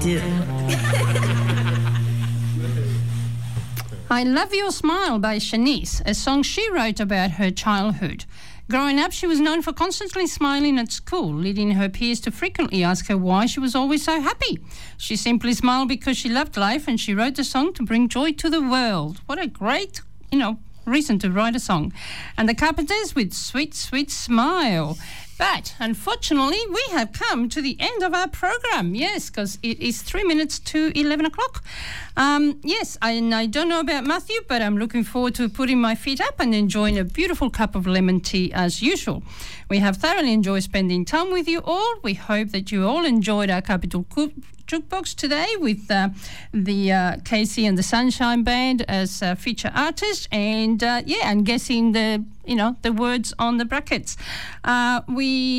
do. I Love Your Smile by Shanice, a song she wrote about her childhood. Growing up, she was known for constantly smiling at school, leading her peers to frequently ask her why she was always so happy. She simply smiled because she loved life, and she wrote the song to bring joy to the world. What a great, reason to write a song. And the Carpenters with Sweet, Sweet Smile. But unfortunately, we have come to the end of our program. Yes, because it is 3 minutes to 11 o'clock. Yes, I don't know about Matthew, but I'm looking forward to putting my feet up and enjoying a beautiful cup of lemon tea as usual. We have thoroughly enjoyed spending time with you all. We hope that you all enjoyed our Capital Jukebox today with the Casey and the Sunshine Band as feature artists, and and guessing the words on the brackets. We